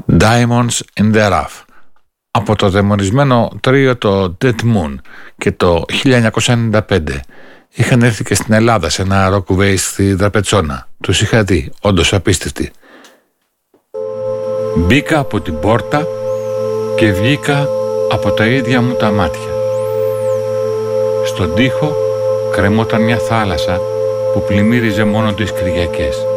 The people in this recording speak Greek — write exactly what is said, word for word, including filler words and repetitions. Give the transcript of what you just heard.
Diamonds in the Rough, από το δαιμονισμένο τρίο το Dead Moon, και το χίλια εννιακόσια ενενήντα πέντε είχαν έρθει και στην Ελλάδα σε ένα ροκουβέι στη Δραπετσόνα. Τους είχα δει, όντως απίστευτοι. Μπήκα από την πόρτα και βγήκα από τα ίδια μου τα μάτια. Στον τοίχο κρεμόταν μια θάλασσα που πλημμύριζε μόνο τις Κυριακές.